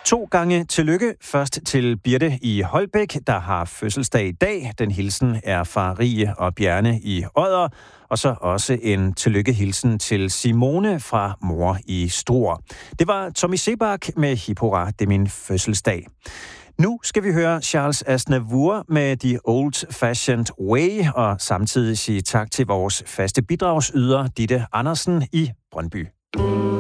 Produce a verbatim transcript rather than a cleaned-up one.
To gange tillykke. Først til Birte i Holbæk, der har fødselsdag i dag. Den hilsen er fra Rie og Bjarne i Odder. Og så også en tillykkehilsen til Simone fra mor i Struer. Det var Tommy Sebak med Hip Hurra, det er min fødselsdag. Nu skal vi høre Charles Aznavour med The Old Fashioned Way, og samtidig sige tak til vores faste bidragsyder, Ditte Andersen i Brøndby.